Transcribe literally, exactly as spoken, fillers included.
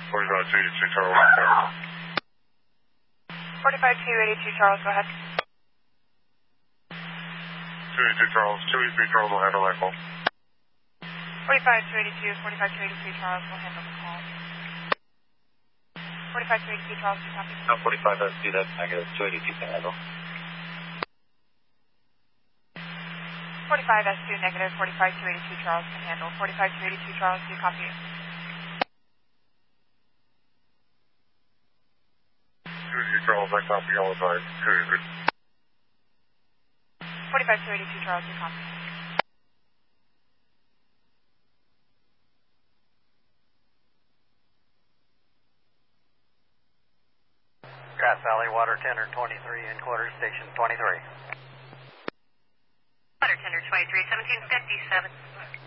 forty-five two eighty-two Charles. forty-five two eighty-two Charles, go ahead. two eighty-two Charles, two eighty-three Charles will handle that call. forty-five two eighty-two, forty-five two eighty-two Charles will handle the call. forty-five two eighty-two Charles, do you copy? No, forty-five S two, that's negative, two eighty-two can handle. forty-five S two negative, forty-five two eighty-two Charles can handle. forty-five two eighty-two Charles, do you copy? two eighty-two Charles, I copy all the time. two eighty-three. forty-five two eighty-two Charles, do you copy? Grass Valley Water Tender twenty-three, in quarters station twenty-three. Water Tender twenty-three, seventeen fifty-seven.